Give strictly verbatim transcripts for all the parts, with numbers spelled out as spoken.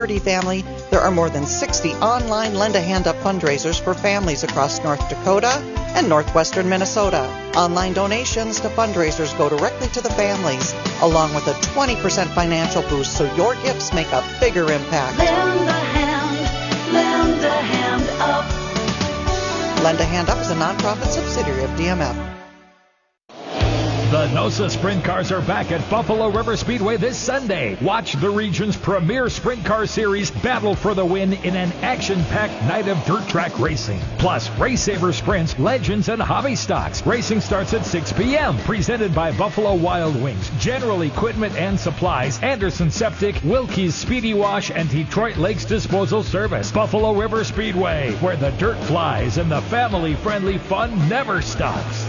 family, there are more than sixty online Lend a Hand Up fundraisers for families across North Dakota and northwestern Minnesota. Online donations to fundraisers go directly to the families, along with a twenty percent financial boost, so your gifts make a bigger impact. Lend a hand, lend a hand up. Lend a Hand Up is a nonprofit subsidiary of D M F. The NOSA Sprint Cars are back at Buffalo River Speedway this Sunday. Watch the region's premier sprint car series battle for the win in an action-packed night of dirt track racing. Plus, Race Saver Sprints, Legends, and Hobby Stocks. Racing starts at six p.m. Presented by Buffalo Wild Wings, General Equipment and Supplies, Anderson Septic, Wilkie's Speedy Wash, and Detroit Lakes Disposal Service. Buffalo River Speedway, where the dirt flies and the family-friendly fun never stops.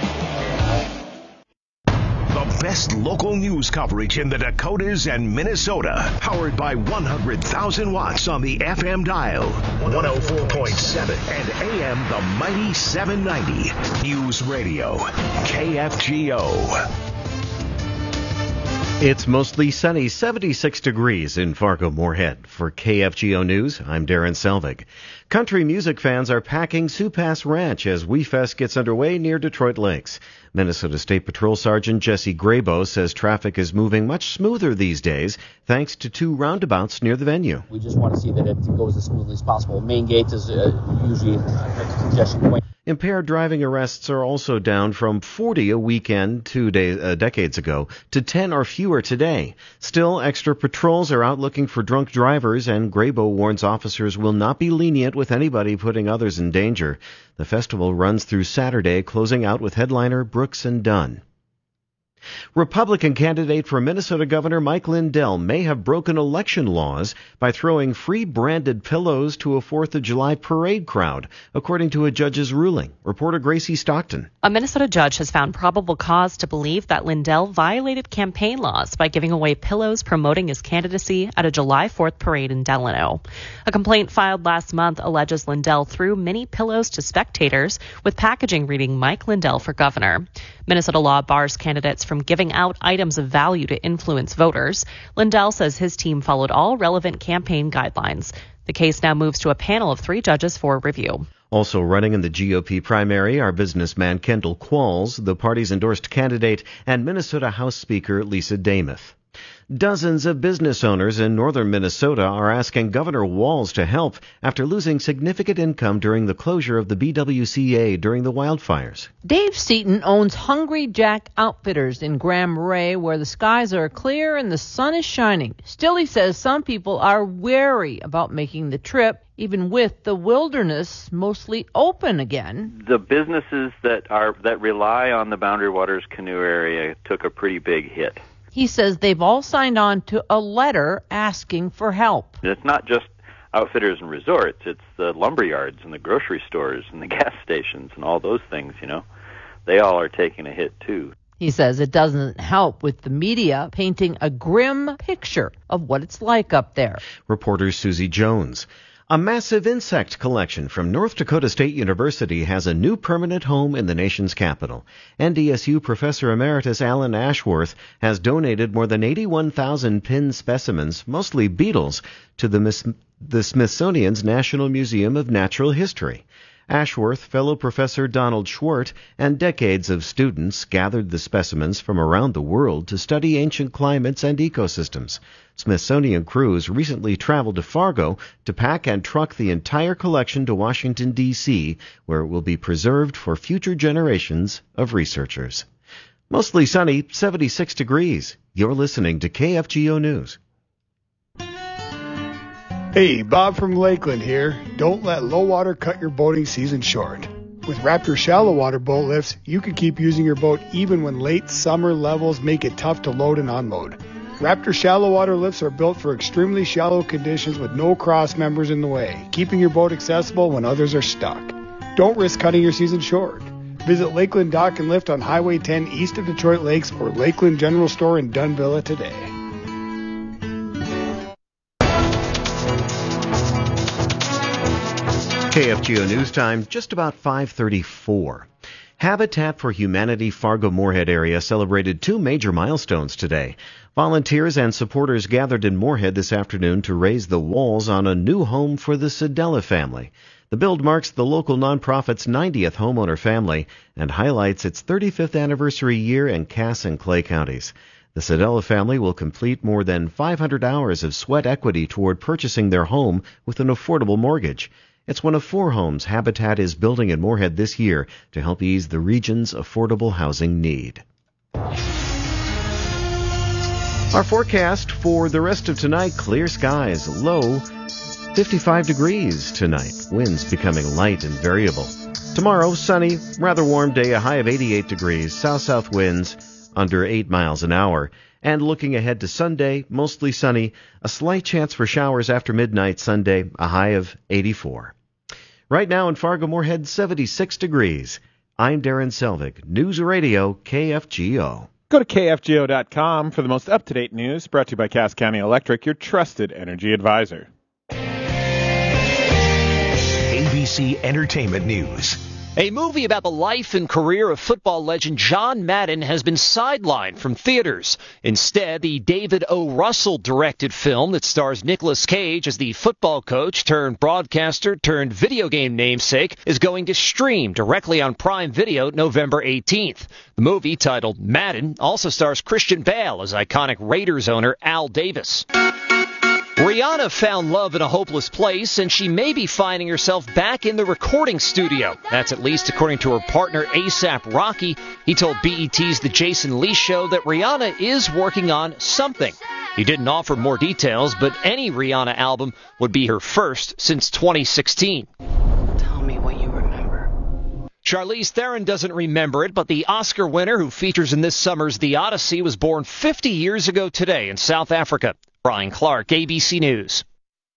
The best local news coverage in the Dakotas and Minnesota. Powered by one hundred thousand watts on the F M dial. one oh four point seven and A M the mighty seven ninety. News Radio. K F G O. It's mostly sunny, seventy-six degrees in Fargo-Moorhead. For K F G O News, I'm Darren Selvig. Country music fans are packing Sioux Pass Ranch as WeFest gets underway near Detroit Lakes. Minnesota State Patrol Sergeant Jesse Graybo says traffic is moving much smoother these days thanks to two roundabouts near the venue. We just want to see that it goes as smoothly as possible. Main gate is uh, usually a congestion point. Impaired driving arrests are also down from forty a weekend two days, uh, decades ago to ten or fewer today. Still, extra patrols are out looking for drunk drivers, and Graybo warns officers will not be lenient with anybody putting others in danger. The festival runs through Saturday, closing out with headliner Brooks and Dunn. Republican candidate for Minnesota Governor Mike Lindell may have broken election laws by throwing free branded pillows to a fourth of July parade crowd, according to a judge's ruling. Reporter Gracie Stockton. A Minnesota judge has found probable cause to believe that Lindell violated campaign laws by giving away pillows promoting his candidacy at a July fourth parade in Delano. A complaint filed last month alleges Lindell threw mini pillows to spectators with packaging reading Mike Lindell for governor. Minnesota law bars candidates from giving out items of value to influence voters. Lindell says his team followed all relevant campaign guidelines. The case now moves to a panel of three judges for review. Also running in the G O P primary are businessman Kendall Qualls, the party's endorsed candidate, and Minnesota House Speaker Lisa Damuth. Dozens of business owners in northern Minnesota are asking Governor Walz to help after losing significant income during the closure of the B W C A during the wildfires. Dave Seaton owns Hungry Jack Outfitters in Grand Marais, where the skies are clear and the sun is shining. Still, he says some people are wary about making the trip, even with the wilderness mostly open again. The businesses that are that rely on the Boundary Waters canoe area took a pretty big hit. He says they've all signed on to a letter asking for help. And it's not just outfitters and resorts. It's the lumber yards and the grocery stores and the gas stations and all those things, you know. They all are taking a hit, too. He says it doesn't help with the media painting a grim picture of what it's like up there. Reporter Susie Jones. A massive insect collection from North Dakota State University has a new permanent home in the nation's capital. N D S U Professor Emeritus Alan Ashworth has donated more than eighty-one thousand pin specimens, mostly beetles, to the, Mis- the Smithsonian's National Museum of Natural History. Ashworth, fellow Professor Donald Schwartz, and decades of students gathered the specimens from around the world to study ancient climates and ecosystems. Smithsonian crews recently traveled to Fargo to pack and truck the entire collection to Washington, D C, where it will be preserved for future generations of researchers. Mostly sunny, seventy-six degrees. You're listening to K F G O News. Hey, Bob from Lakeland here. Don't let low water cut your boating season short. With Raptor shallow water boat lifts, you can keep using your boat even when late summer levels make it tough to load and unload. Raptor shallow water lifts are built for extremely shallow conditions with no cross members in the way, keeping your boat accessible when others are stuck. Don't risk cutting your season short. Visit Lakeland Dock and Lift on Highway ten east of Detroit Lakes or Lakeland General Store in Dunvilla today. K F G O News Time, just about five thirty-four. Habitat for Humanity Fargo-Moorhead area celebrated two major milestones today. Volunteers and supporters gathered in Moorhead this afternoon to raise the walls on a new home for the Sedella family. The build marks the local nonprofit's ninetieth homeowner family and highlights its thirty-fifth anniversary year in Cass and Clay counties. The Sedella family will complete more than five hundred hours of sweat equity toward purchasing their home with an affordable mortgage. It's one of four homes Habitat is building in Moorhead this year to help ease the region's affordable housing need. Our forecast for the rest of tonight, clear skies, low fifty-five degrees tonight, winds becoming light and variable. Tomorrow, sunny, rather warm day, a high of eighty-eight degrees, south-south winds under eight miles an hour. And looking ahead to Sunday, mostly sunny, a slight chance for showers after midnight Sunday, a high of eighty-four. Right now in Fargo-Moorhead, seventy-six degrees. I'm Darren Selvig, News Radio K F G O. Go to K F G O dot com for the most up-to-date news, brought to you by Cass County Electric, your trusted energy advisor. A B C Entertainment News. A movie about the life and career of football legend John Madden has been sidelined from theaters. Instead, the David O. Russell-directed film that stars Nicolas Cage as the football coach turned broadcaster turned video game namesake is going to stream directly on Prime Video November eighteenth. The movie, titled Madden, also stars Christian Bale as iconic Raiders owner Al Davis. Rihanna found love in a hopeless place, and she may be finding herself back in the recording studio. That's at least according to her partner A$AP Rocky. He told B E T's The Jason Lee Show that Rihanna is working on something. He didn't offer more details, but any Rihanna album would be her first since twenty sixteen. Tell me what you remember. Charlize Theron doesn't remember it, but the Oscar winner who features in this summer's The Odyssey was born fifty years ago today in South Africa. Brian Clark, A B C News.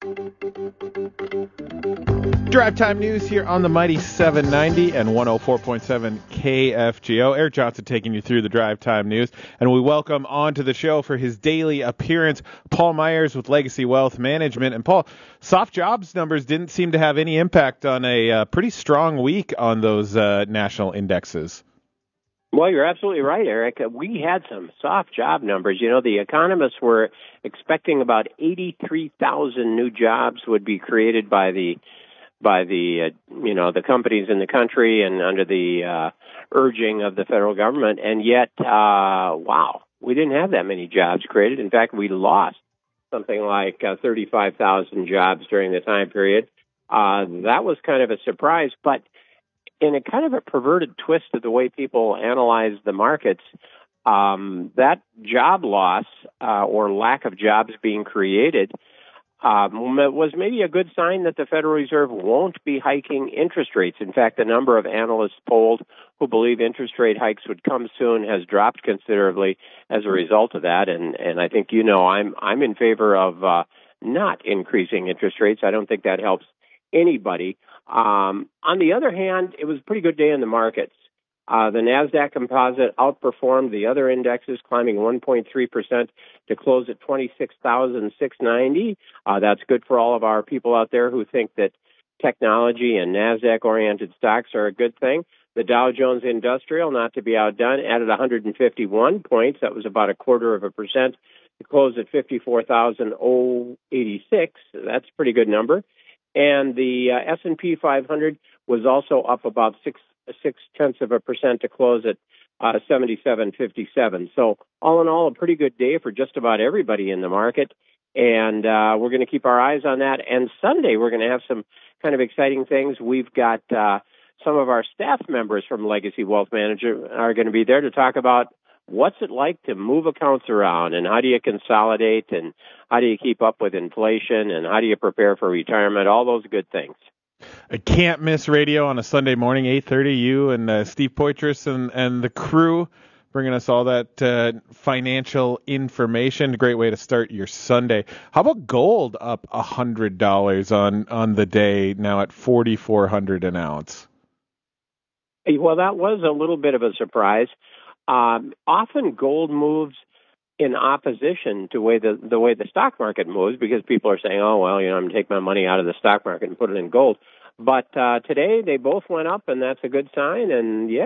Drive Time News here on the mighty seven ninety and one oh four point seven K F G O. Eric Johnson taking you through the Drive Time News. And we welcome onto the show for his daily appearance, Paul Myers with Legacy Wealth Management. And Paul, soft jobs numbers didn't seem to have any impact on a uh, pretty strong week on those uh, national indexes. Well, you're absolutely right, Eric. We had some soft job numbers. You know, the economists were expecting about eighty-three thousand new jobs would be created by the, by the, uh, you know, the companies in the country and under the uh, urging of the federal government. And yet, uh, wow, we didn't have that many jobs created. In fact, we lost something like uh, thirty-five thousand jobs during the time period. Uh, that was kind of a surprise, but in a kind of a perverted twist of the way people analyze the markets, um, that job loss uh, or lack of jobs being created um, was maybe a good sign that the Federal Reserve won't be hiking interest rates. In fact, the number of analysts polled who believe interest rate hikes would come soon has dropped considerably as a result of that. And, and I think, you know, I'm I'm in favor of uh, not increasing interest rates. I don't think that helps anybody. Um, on the other hand, it was a pretty good day in the markets. Uh, the NASDAQ composite outperformed the other indexes, climbing one point three percent to close at twenty-six thousand six hundred ninety. Uh, that's good for all of our people out there who think that technology and NASDAQ-oriented stocks are a good thing. The Dow Jones Industrial, not to be outdone, added one hundred fifty-one points. That was about a quarter of a percent to close at fifty-four thousand eighty-six. That's a pretty good number. And the uh, S and P five hundred was also up about six six tenths of a percent to close at uh, seventy-seven fifty-seven. So all in all, a pretty good day for just about everybody in the market. And uh, we're going to keep our eyes on that. And Sunday, we're going to have some kind of exciting things. We've got uh, some of our staff members from Legacy Wealth Management are going to be there to talk about what's it like to move accounts around, and how do you consolidate, and how do you keep up with inflation, and how do you prepare for retirement, all those good things. I can't miss radio on a Sunday morning, eight thirty. You and uh, Steve Poitras and, and the crew bringing us all that uh, financial information. A great way to start your Sunday. How about gold up one hundred dollars on, on the day, now at forty-four hundred dollars an ounce? Well, that was a little bit of a surprise. Um, often gold moves in opposition to way the, the way the stock market moves, because people are saying, oh, well, you know, I'm going to take my money out of the stock market and put it in gold. But uh, today they both went up, and that's a good sign. And, yeah,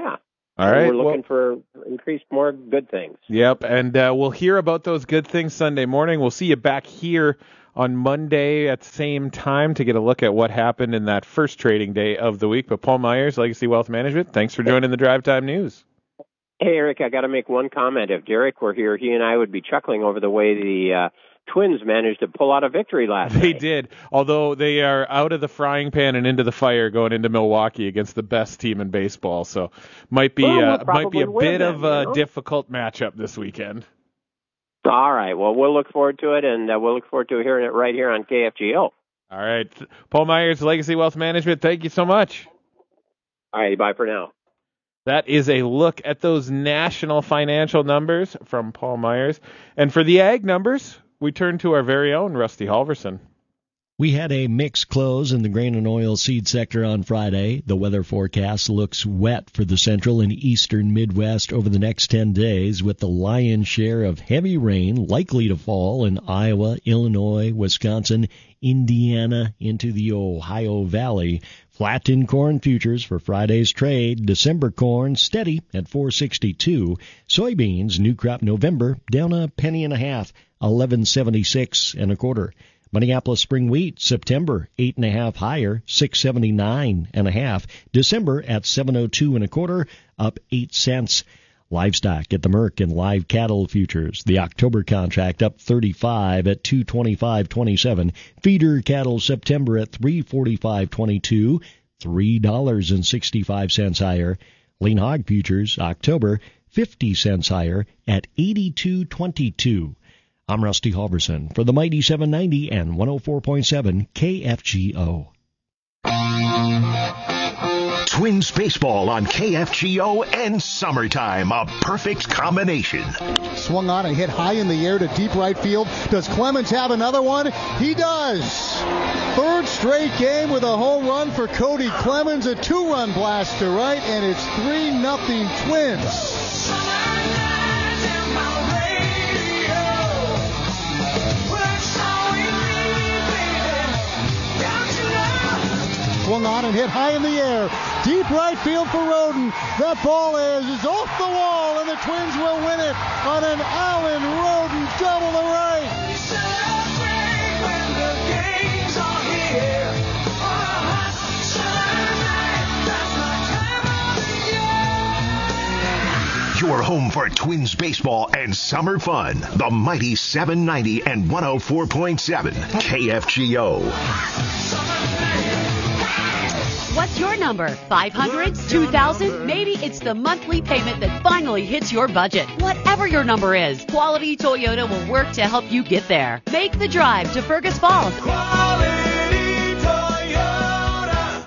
All right. We're looking well, for increased more good things. Yep, and uh, we'll hear about those good things Sunday morning. We'll see you back here on Monday at the same time to get a look at what happened in that first trading day of the week. But Paul Myers, Legacy Wealth Management, thanks for joining the Drive Time News. Hey, Eric, I got to make one comment. If Derek were here, he and I would be chuckling over the way the uh, Twins managed to pull out a victory last they night. They did, although they are out of the frying pan and into the fire going into Milwaukee against the best team in baseball. So might be well, uh, might be a bit them, of a you know? difficult matchup this weekend. All right. Well, we'll look forward to it, and uh, we'll look forward to hearing it right here on K F G O. All right. Paul Myers, Legacy Wealth Management, thank you so much. All right. Bye for now. That is a look at those national financial numbers from Paul Myers. And for the ag numbers, we turn to our very own Rusty Halverson. We had a mixed close in the grain and oil seed sector on Friday. The weather forecast looks wet for the central and eastern Midwest over the next ten days, with the lion's share of heavy rain likely to fall in Iowa, Illinois, Wisconsin, Indiana, into the Ohio Valley. Flat in corn futures for Friday's trade. December corn steady at four sixty-two. Soybeans, new crop November, down a penny and a half, eleven seventy-six and a quarter. Minneapolis spring wheat, September, eight and a half higher, six seventy-nine and a half. December at seven oh two and a quarter, up eight cents. Livestock at the Merck and live cattle futures. The October contract up thirty-five at two twenty-five twenty-seven. Feeder cattle September at three forty-five twenty-two, three dollars and sixty-five cents higher. Lean hog futures October fifty cents higher at eighty-two twenty-two. I'm Rusty Halverson for the Mighty seven ninety and one oh four point seven K F G O. Twins baseball on K F G O and summertime, a perfect combination. Swung on and hit high in the air to deep right field. Does Clemens have another one? He does. Third straight game with a home run for Cody Clemens, a two-run blast to right, and it's three nothing Twins. Swung on and hit high in the air. Deep right field for Roden. That ball is, is off the wall, and the Twins will win it on an Allen Roden double to right. Your home for Twins baseball and summer fun. The Mighty seven ninety and one oh four point seven K F G O. What's your number? five hundred? two thousand? Maybe it's the monthly payment that finally hits your budget. Whatever your number is, Quality Toyota will work to help you get there. Make the drive to Fergus Falls. Quality Toyota.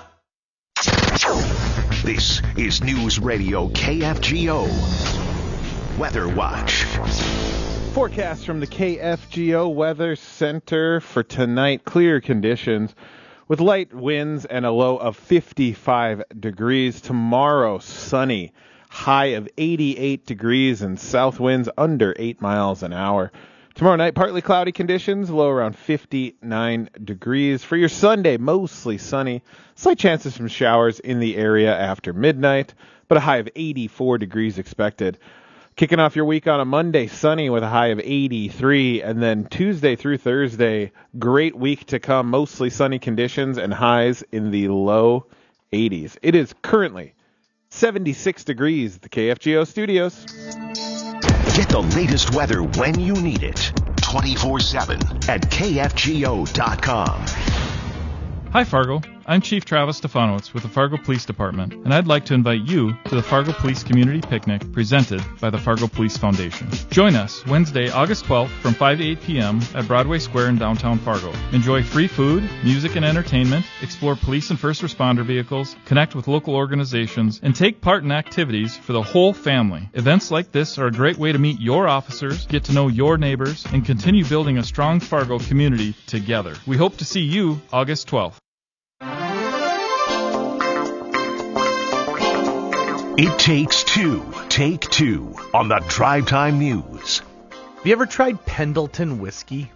This is News Radio K F G O. Weather Watch. Forecast from the K F G O Weather Center for tonight. Clear conditions with light winds and a low of fifty-five degrees. Tomorrow, sunny, high of eighty-eight degrees and south winds under eight miles an hour. Tomorrow night, partly cloudy conditions, low around fifty-nine degrees. For your Sunday, mostly sunny. Slight chances from showers in the area after midnight, but a high of eighty-four degrees expected. Kicking off your week on a Monday, sunny with a high of eighty-three, and then Tuesday through Thursday, great week to come, mostly sunny conditions and highs in the low eighties. It is currently seventy-six degrees at the K F G O studios. Get the latest weather when you need it, twenty-four seven at K F G O dot com. Hi, Fargo. I'm Chief Travis Stefanowitz with the Fargo Police Department, and I'd like to invite you to the Fargo Police Community Picnic presented by the Fargo Police Foundation. Join us Wednesday, August twelfth from five to eight p.m. at Broadway Square in downtown Fargo. Enjoy free food, music and entertainment, explore police and first responder vehicles, connect with local organizations, and take part in activities for the whole family. Events like this are a great way to meet your officers, get to know your neighbors, and continue building a strong Fargo community together. We hope to see you August twelfth. It takes two. Take two on the Drive Time News. Have you ever tried Pendleton whiskey?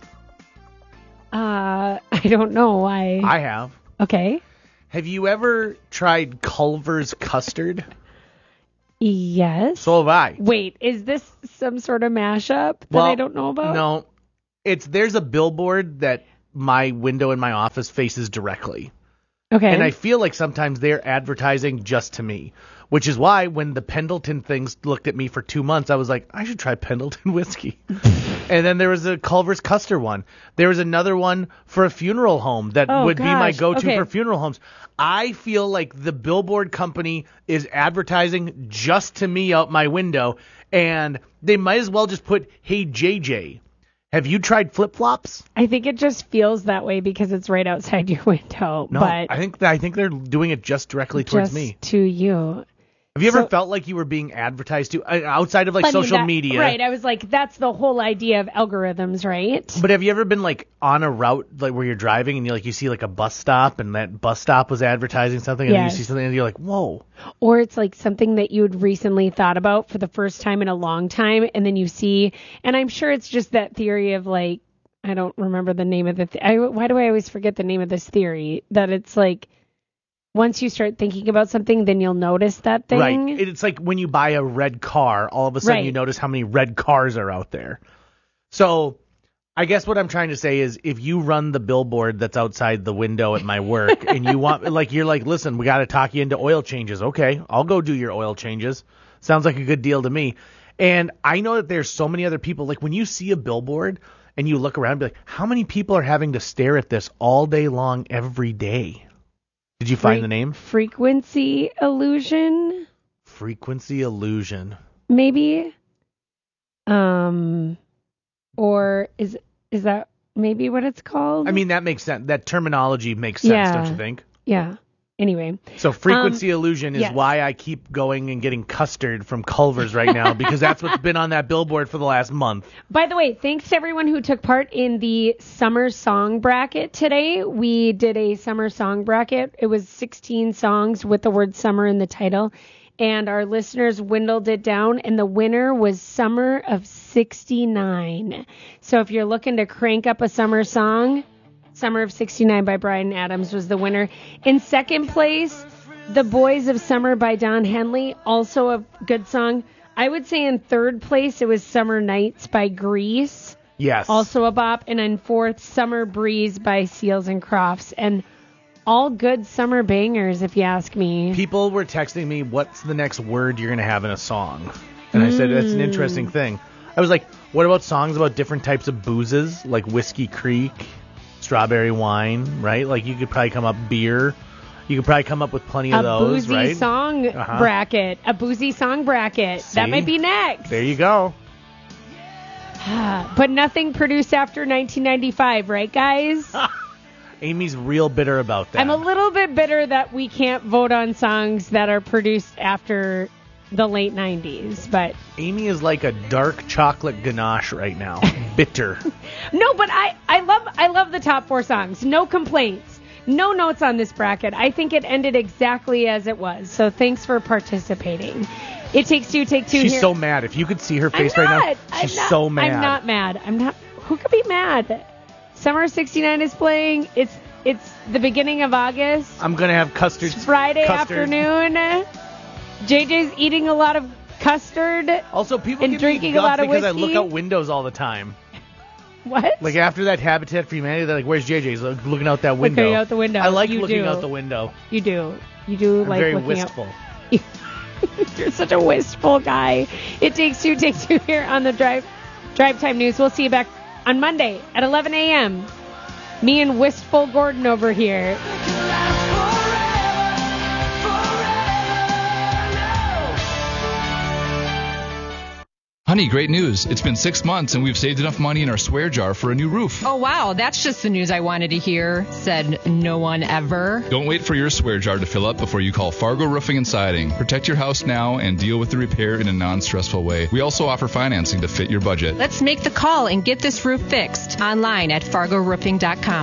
Uh, I don't know. I I have. Okay. Have you ever tried Culver's custard? Yes. So have I. Wait, is this some sort of mashup that Well, I don't know about? No. It's there's a billboard that my window in my office faces directly. Okay. And I feel like sometimes they're advertising just to me, which is why when the Pendleton things looked at me for two months, I was like, I should try Pendleton whiskey. And then there was a Culver's Custer one. There was another one for a funeral home that Oh, would be my gosh. go-to Okay. for funeral homes. I feel like the billboard company is advertising just to me out my window, and they might as well just put, hey, J J, have you tried flip-flops? I think it just feels that way because it's right outside your window. No, but I think I think they're doing it just directly towards just me. to you. Have you ever So- felt like you were being advertised to uh, outside of like I mean, social that- media? Right. I was like, that's the whole idea of algorithms, right? But have you ever been like on a route like where you're driving and you like you see like a bus stop and that bus stop was advertising something and then you Yes. see something and you're like, whoa. Or it's like something that you had recently thought about for the first time in a long time, and then you see, and I'm sure it's just that theory of like, I don't remember the name of the, th- I, why do I always forget the name of this theory? That it's like, once you start thinking about something, then you'll notice that thing. Right. It's like when you buy a red car, all of a sudden Right. you notice how many red cars are out there. So I guess what I'm trying to say is if you run the billboard that's outside the window at my work and you want, like, you're like, listen, we got to talk you into oil changes. Okay, I'll go do your oil changes. Sounds like a good deal to me. And I know that there's so many other people, like when you see a billboard and you look around and be like, how many people are having to stare at this all day long every day? Did you find Fre- the name? Frequency illusion, Frequency illusion. maybe. Um, or is is that maybe what it's called? I mean, that makes sense. That terminology makes sense, Yeah. don't you think? Yeah. Anyway. So frequency Um, illusion is yes. why I keep going and getting custard from Culver's right now, because that's what's been on that billboard for the last month. By the way, thanks to everyone who took part in the summer song bracket today. We did a summer song bracket. It was sixteen songs with the word summer in the title, and our listeners dwindled it down, and the winner was Summer of sixty-nine. So if you're looking to crank up a summer song, Summer of sixty-nine by Bryan Adams was the winner. In second place, The Boys of Summer by Don Henley, also a good song. I would say in third place, it was Summer Nights by Grease. Yes. Also a bop. And in fourth, Summer Breeze by Seals and Crofts. And all good summer bangers, if you ask me. People were texting me, what's the next word you're going to have in a song? And I said, that's an interesting thing. I was like, what about songs about different types of boozes, like Whiskey Creek, strawberry wine, right? Like you could probably come up beer. You could probably come up with plenty of a those, boozy right? song Uh-huh. bracket. A boozy song bracket. See? That might be next. There you go. But nothing produced after nineteen ninety-five, right, guys? Amy's real bitter about that. I'm a little bit bitter that we can't vote on songs that are produced after the late nineties, but Amy is like a dark chocolate ganache right now. Bitter. no, but I, I love I love the top four songs. No complaints. No notes on this bracket. I think it ended exactly as it was. So thanks for participating. It Takes Two, Take Two. She's here. so mad. If you could see her face I'm right not. now, she's I'm not, so mad. I'm not mad. I'm not. Who could be mad? Summer of sixty-nine is playing. It's it's the beginning of August. I'm gonna have custard. It's Friday custard. afternoon. J J's eating a lot of custard. Also, people and give drinking me a guff lot of because whiskey. I look out windows all the time. What? Like after that Habitat for Humanity, they're like, "Where's J J?" He's like, looking out that window. Looking out the window. I like You looking do. out the window. You do. You do I'm like very looking wistful. out. You're such a wistful guy. It Takes Two, Take Two here on the Drive Drive Time News. We'll see you back on Monday at eleven a.m. Me and Wistful Gordon over here. Honey, great news. It's been six months and we've saved enough money in our swear jar for a new roof. Oh, wow. That's just the news I wanted to hear, said no one ever. Don't wait for your swear jar to fill up before you call Fargo Roofing and Siding. Protect your house now and deal with the repair in a non-stressful way. We also offer financing to fit your budget. Let's make the call and get this roof fixed online at fargo roofing dot com.